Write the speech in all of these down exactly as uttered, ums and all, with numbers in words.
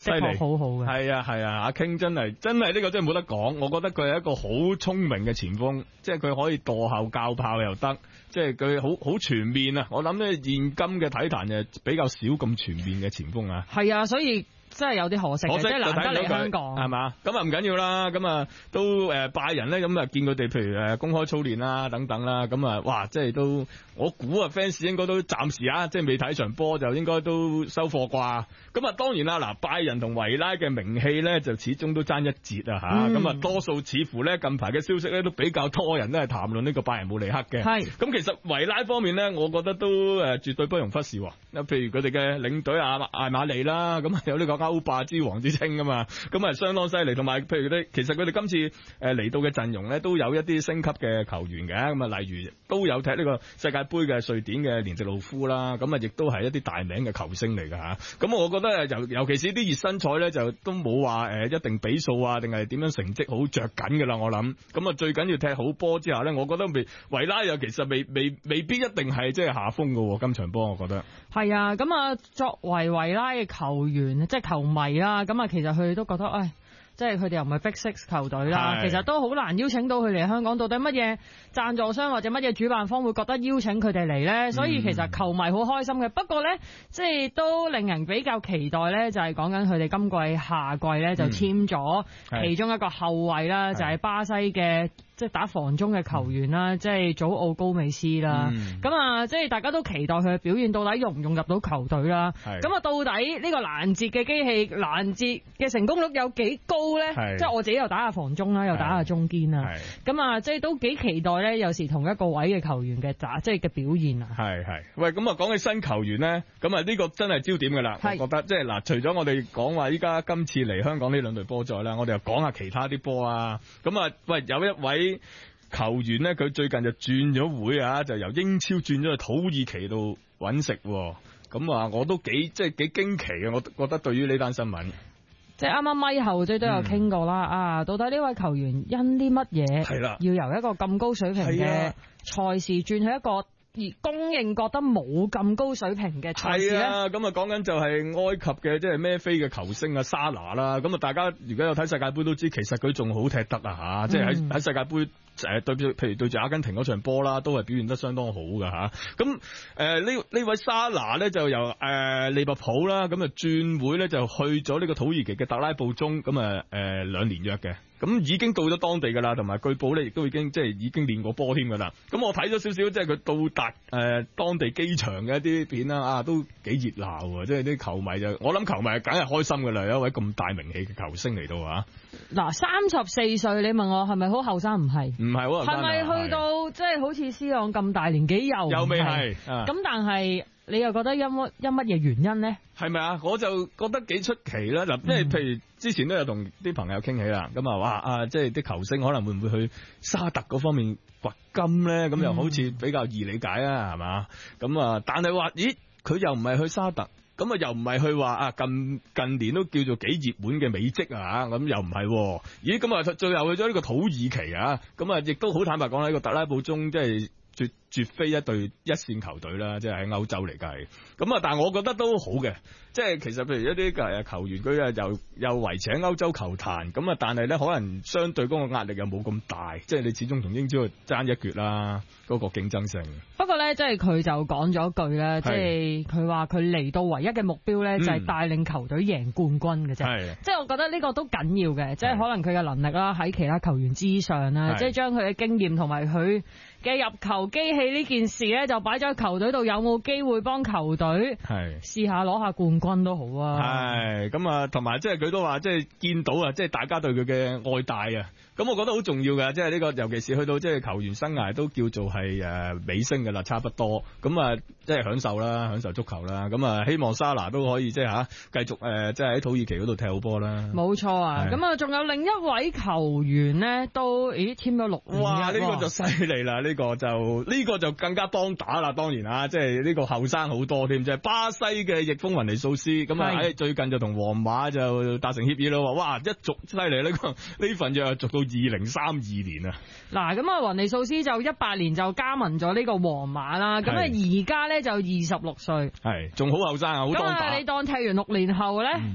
的確好好嘅。 係啊係啊，阿 King 真係真係呢個真係冇得講，我覺得佢係一個好聰明嘅前鋒，即係佢可以墮後教炮又得，即係佢好好全面啊！我諗咧現今嘅體壇就比較少咁全面嘅前鋒啊。 係啊，所以。真係有啲可惜嘅，即係難得嚟香港， 係嘛？咁啊唔緊要啦，咁啊都誒拜仁咧，咁啊見佢哋譬如誒公開操練啦等等啦，咁啊哇，即係都我估啊 fans 應該都暫時啊，即係未睇場波就應該都收貨啩。咁啊當然啦，嗱拜仁同維拉嘅名氣咧就始終都爭一截啊吓，咁、嗯、啊多數似乎咧近排嘅消息咧都比較多人都係談論呢個拜仁慕尼黑嘅。係咁其實維拉方面咧，我覺得都誒絕對不容忽視。嗱譬如佢哋嘅領隊阿艾馬利啦，咁有呢個歐霸之王之稱噶嘛，咁啊相當犀利。同埋譬如咧，其實佢哋今次誒嚟到嘅陣容咧，都有一啲升級嘅球員嘅，咁啊例如都有踢呢個世界盃嘅瑞典嘅連迪路夫啦，咁啊亦都係一啲大名嘅球星嚟噶吓。咁我覺得尤尤其是啲熱身賽咧，就都冇話誒一定比數啊，定係點樣成績好着緊噶啦。我諗咁啊最緊要踢好波之下咧，我覺得未維拉又其實未未未必一定係即係下風噶。今場波我覺得係啊，咁啊作為維拉嘅球員即係球迷啦，咁啊其實佢哋都覺得唉。即係佢哋又唔係 Big Six 球隊啦，其實都好難邀請到佢嚟香港。到底乜嘢贊助商或者乜嘢主辦方會覺得邀請佢哋嚟呢？所以其實球迷好開心嘅。不過呢，即係都令人比較期待呢，就係講緊佢哋今季夏季呢，就簽咗其中一個後衛啦，就係巴西嘅即係打防中嘅球員啦，即係祖奧高美斯啦。咁啊，即係大家都期待佢嘅表現到底融唔融入到球隊啦。咁啊，到底呢個攔截嘅機器攔截嘅成功率有幾高？即係我自己又打下防中啦，又打下中堅啦，咁啊，即係都幾期待咧。有時同一個位嘅球員嘅打，即係嘅表現啊。係係，喂，咁啊，講起新球員咧，咁啊呢個真係焦點噶啦。我覺得即係嗱，除咗我哋講話依家今次嚟香港呢兩隊波在啦，我哋又講下其他啲波啊。咁啊，喂，有一位球員咧，佢最近就轉咗會啊，就由英超轉咗去土耳其度揾食。咁啊，我都幾即係幾驚奇嘅。我覺得對於呢單新聞。即係啱啱咪後即都有傾過啦、嗯，啊，到底呢位球員因啲乜嘢係啦，要由一個咁高水平嘅賽事轉去一個而公認覺得冇咁高水平嘅賽事咧？係啊，咁啊講緊就係埃及嘅即係孭飛嘅球星啊沙拿啦，咁啊大家如果有睇世界盃都知，其實佢仲好踢得啊吓，即係喺喺世界盃。誒對住，譬如對住阿根廷嗰場波啦，都係表現得相當好㗎吓。咁誒呢呢位沙拿咧就由誒、呃、利物浦啦，咁啊轉會咧就去咗呢個土耳其嘅特拉布宗，咁啊誒兩年約嘅。咁已經到咗當地噶啦，同埋據報咧亦都已經即係已經練過波添噶啦。咁我睇咗少少，即係佢到達誒、呃、當地機場嘅一啲片啦，啊都幾熱鬧，即係啲球迷就我諗球迷梗係開心噶啦，有一位咁大名氣嘅球星嚟到啊！嗱，三十四歲，你問我係咪好後生？唔係，唔係好後生，係咪去到即係好似C朗咁大年紀又又未係？咁、啊、但係。你又覺得因乜因乜嘢原因咧？係咪啊？我就覺得幾出奇啦。嗱，即係譬如之前都有同啲朋友傾起啦，咁啊話啊，即係啲球星可能會唔會去沙特嗰方面掘金咧？咁又好似比較易理解啊，係、嗯、嘛？咁啊，但係話咦，佢又唔係去沙特，咁啊又唔係去話啊近近年都叫做幾熱門嘅美職啊，咁又唔係。咦，咁啊最後去咗呢個土耳其啊，咁啊亦都好坦白講喺個特拉布宗即係。絕絕非一隊一線球隊啦，即係喺歐洲嚟計，咁啊，但係我覺得都好嘅，即係其實譬如一啲誒球員佢啊又又維持喺歐洲球壇，咁啊，但係咧可能相對嗰個壓力又冇咁大，即係你始終同英超爭一決啦，嗰個競爭性。不過咧，即係佢就講咗句咧，即係佢話佢嚟到唯一嘅目標咧就係帶領球隊贏冠軍嘅啫。係，即係我覺得呢個都緊要嘅，即係可能佢嘅能力啦喺其他球員之上啦，即係將佢嘅經驗同埋佢嘅入球機器呢件事咧，就擺咗喺球隊度，有冇機會幫球隊係試下攞下冠軍都好啊。係咁啊，同埋即係佢都話，即係見到啊，即係大家對佢嘅愛戴啊。咁我覺得好重要嘅，即係呢個，尤其是去到即係球員生涯都叫做係誒尾聲嘅啦，差不多。咁啊，即係享受啦，享受足球啦。咁啊，希望沙拿都可以即係吓繼續誒，即係喺土耳其嗰度踢好波啦。冇錯啊。咁啊，仲有另一位球員呢，都咦簽咗六年。哇！呢個就犀利啦，呢個就呢個就更加當打啦。當然啊，即係呢個後生好多添，即係巴西嘅翼鋒雲尼素斯。咁啊，喺最近就同皇馬就達成協議咯。哇！一續犀利呢個呢份約續到二零三二年啊！嗱，咁啊，雲尼素斯就一八年就加盟咗呢個皇馬啦。咁啊，而家咧就二十六歲，係仲好後生啊，好當打。咁啊，你當踢完六年後咧，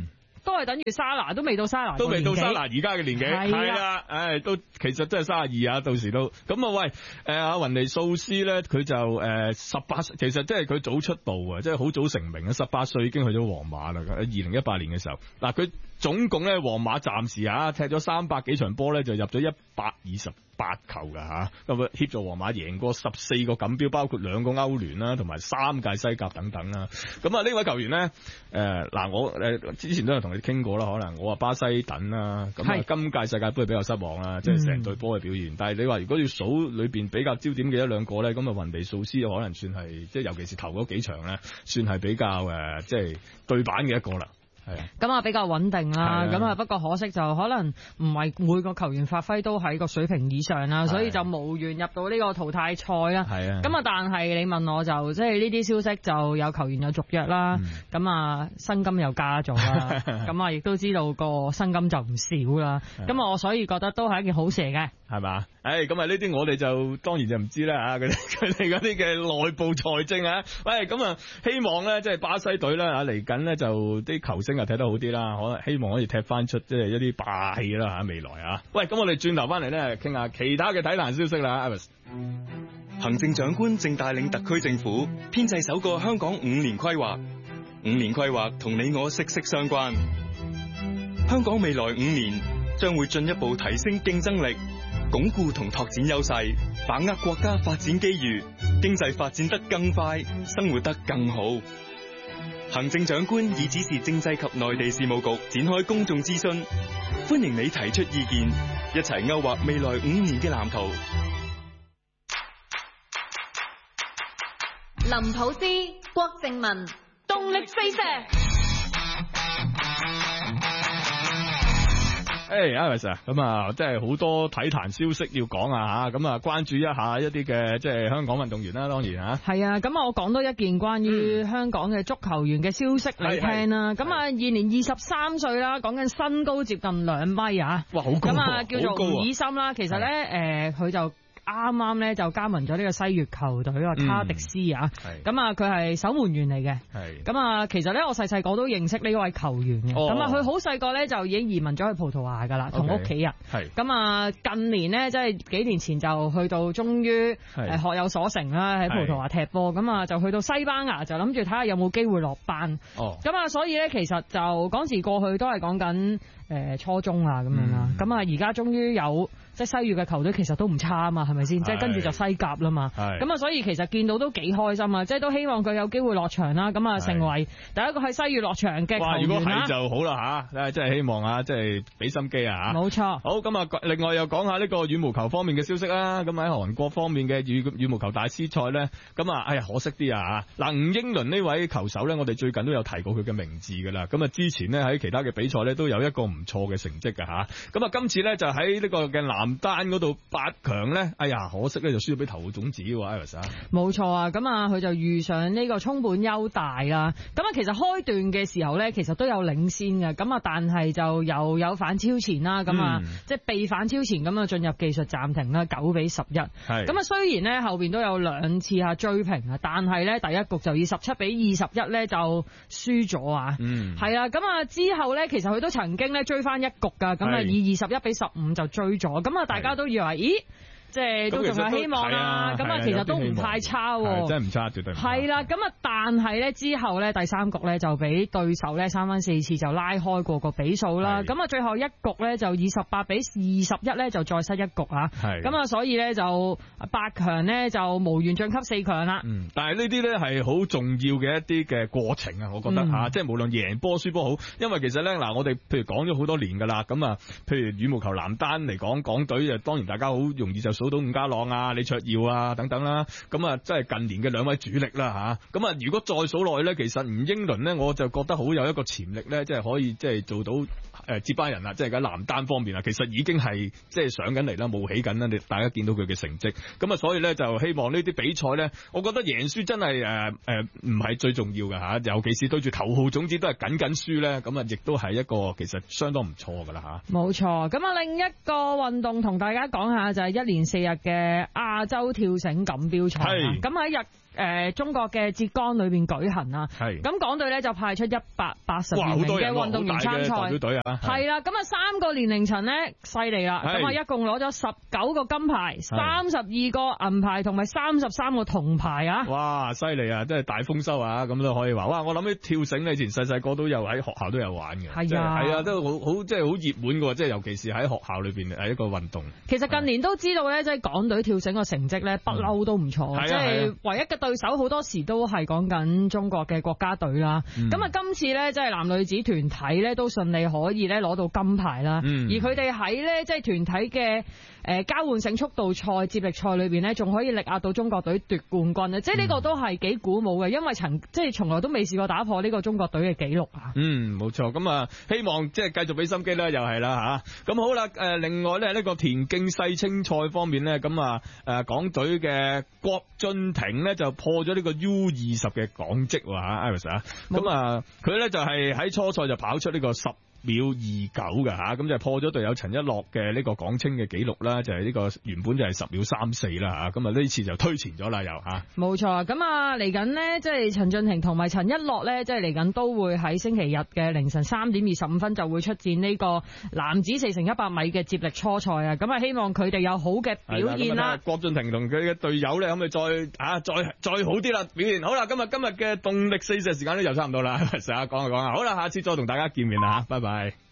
都係等於莎拿，都未到莎拿， 都未到莎拿而家嘅年紀，係啦，唉，都其實真係三十二啊，到時都咁啊，喂，誒阿雲尼素斯咧，佢就誒十八，其實即係佢早出道啊，即係好早成名啊，十八歲已經去咗皇馬啦，喺二零一八年嘅時候，嗱佢總共咧皇馬暫時啊踢咗三百幾場波咧，就入咗一百二十八球噶吓，咁啊協助皇馬贏過十四個錦標，包括兩個歐聯啦，同埋三屆西甲等等啦。咁啊呢位球員咧，誒、呃、嗱我誒之前都有同你傾過啦，可能我話巴西等啦，咁啊今屆世界盃比較失望啦，即係成隊波嘅表現。嗯、但係你話如果要數裏邊比較焦點嘅一兩個咧，咁啊雲尼素斯可能算係即係尤其是頭嗰幾場咧，算係比較誒即係對版嘅一個啦。係啊，咁啊比較穩定啦，咁啊不過可惜就可能唔係每個球員發揮都喺個水平以上啦，所以就無緣入到呢個淘汰賽啦。係啊，咁啊但係你問我就即係呢啲消息就有球員有續約啦，咁、嗯、啊薪金又加咗啦，咁啊亦都知道個薪金就唔少啦，咁啊我所以覺得都係一件好事嘅，係嘛？誒咁啊呢啲我哋就當然就唔知啦嚇，佢佢哋嗰啲嘅內部財政啊，喂咁啊希望咧即係巴西隊咧嚇嚟緊咧就啲球星啊踢得好啲啦，可能希望可以踢翻出即係一啲霸氣啦嚇未來啊！喂，咁我哋轉頭翻嚟咧傾下其他嘅體壇消息啦 Iris。 行政長官正帶領特區政府編製首個香港五年規劃，五年規劃同你我息息相關。香港未來五年將會進一步提升競爭力，鞏固同拓展優勢，把握國家發展機遇，經濟發展得更快，生活得更好。行政長官已指示政制及內地事務局展開公眾諮詢，歡迎你提出意見，一齊勾畫未來五年嘅藍圖。 林普斯、郭靜文，動力四射。 誒 Iris 啊，咁啊，即係好多體壇消息要講啊嚇，咁啊關注一下一啲嘅即係香港運動員啦，當然嚇。係啊，咁啊我講多一件關於香港嘅足球員嘅消息嚟聽啦。咁啊，現年二十三歲啦，講緊身高接近兩米啊。哇，好高啊！咁啊叫做吳以森啦，其實咧誒佢就啱啱咧就加盟咗呢個西乙球隊啊，卡迪斯啊，咁啊佢係守門員嚟嘅，咁啊其實咧我細細個都認識呢位球員嘅，咁啊佢好細個咧就已經移民咗去葡萄牙噶啦，同屋企人，咁啊近年呢，即係幾年前就去到終於誒學有所成啦，喺葡萄牙踢波，咁啊就去到西班牙就諗住睇下有冇機會落班，咁啊所以咧其實就嗰時過去都係講緊誒初中啊咁樣啦，咁啊而家終於有。即係西乙嘅球隊其實都唔差啊嘛，係咪先？即係跟住就西甲啦嘛。咁啊，所以其實見到都幾開心啊！即係都希望佢有機會落場啦。咁啊，成為第一個喺西乙落場嘅球員啦。哇！如果係就好啦嚇，真係希望啊，即係俾心機啊嚇。冇錯。好咁啊，另外又講下呢個羽毛球方面嘅消息啦。咁喺韓國方面嘅羽羽毛球大師賽咧，咁啊，哎呀可惜啲啊嚇。嗱，吳英倫呢位球手咧，我哋最近都有提過佢嘅名字㗎啦。咁啊，之前呢，喺其他嘅比賽咧都有一個唔錯嘅成績㗎嚇。咁啊，今次咧就喺呢個嘅男單嗰度八強咧，哎呀，可惜咧就輸咗俾頭號種子喎 Iris 啊。冇錯啊，咁啊佢就遇上呢個沖本優大啦。咁啊其實開段嘅時候咧，其實都有領先嘅，咁啊但係就又有反超前啦，咁啊、嗯、即係被反超前咁啊進入技術暫停啦，九比十一。係咁啊雖然咧後邊都有兩次啊追平啊，但係咧第一局就以十七比二十一咧就輸咗啊。嗯，係啊，咁啊之後咧其實佢都曾經咧追翻一局噶，咁啊以二十一比十五就追咗，咁啊大家都以為咦？即係都仲有希望啦，咁啊其實都唔太差喎，真係唔差，絕對唔差。係啦，咁啊但係咧之後咧第三局咧就俾對手咧三番四次就拉開過個比數啦，咁啊最後一局咧就以十八比二十一咧就再失一局啊，咁啊所以咧就八強咧就無緣晉級四強啦。嗯，但係呢啲咧係好重要嘅一啲嘅過程啊，我覺得嚇、嗯，即係無論贏波輸波好，因為其實咧嗱我哋譬如講咗好多年㗎啦，咁啊譬如羽毛球男單嚟講，港隊就當然大家好容易就數到伍家朗啊、李卓耀啊等等啦，咁啊，即係近年嘅兩位主力啦吓。咁啊，如果再數落去咧，其實吳英倫咧，我就覺得好有一個潛力咧，即係可以即係做到誒接班人啦，即係喺男單方面啊，其實已經係即係上緊嚟啦，冒起緊啦。你大家見到佢嘅成績，咁啊，所以咧就希望呢啲比賽咧，我覺得贏輸真係誒誒唔係最重要嘅吓，尤其是對住頭號種子都係緊緊輸咧，咁啊，亦都係一個其實相當唔錯噶啦吓。冇錯，咁啊，另一個運動同大家講下就係一連四日嘅嘅亞洲跳繩錦標賽，咁喺日誒中國嘅浙江裏邊舉行啊。 係。 咁港隊咧就派出一百八十名嘅運動員參賽。代表隊啊。 係啦，咁啊三個年齡層咧犀利啦，咁啊一共攞咗十九個金牌、三十二個銀牌同埋三十三個銅牌啊！ 哇，犀利啊，真係大豐收啊！咁都可以話，哇！我諗起跳繩咧，以前細細個都有喺學校都有玩嘅， 係啊， 係啊，都好好即係好熱門嘅，即係尤其是喺學校裏邊係一個運動。 其實近年都知道咧，即係港隊跳繩個成績咧，不嬲都唔錯，即係唯一嘅對手好多時都係講緊中國嘅國家隊啦。咁啊，今次咧即係男女子團體咧都順利可以咧攞到金牌啦，而佢哋喺咧即係團體嘅誒交換性速度賽、接力賽裏邊咧，仲可以力壓到中國隊奪冠軍啊！即係呢個都係幾鼓舞嘅，因為曾即係從來都未試過打破呢個中國隊嘅紀錄啊！ 嗯，冇錯，咁啊，希望即係繼續俾心機啦，又係啦吓。咁好啦，誒，另外咧呢個田徑世青賽方面咧，咁啊誒港隊嘅郭俊廷咧就破咗呢個 U 二十嘅港績吓 Iris 啊，咁啊佢咧就係喺初賽就跑出呢個十秒二九嘅吓，咁就破咗隊友陳一樂嘅呢個港青嘅紀錄啦，就係、是、呢個原本就係十秒三四啦吓，咁啊呢次就推前咗啦又吓。冇錯，咁啊嚟緊呢，即係陳俊廷同埋陳一樂呢，即係嚟緊都會喺星期日嘅凌晨三點二十五分就會出戰呢個男子四乘一百米嘅接力初賽啊，咁啊希望佢哋有好嘅表現啦。 郭俊廷同佢嘅隊友咧，可唔可以再啊再再好啲啦表現？好啦，今日今日嘅動力四射時間咧又差唔多啦，成日講下講下，好啦，下次再同大家見面啦吓，拜拜。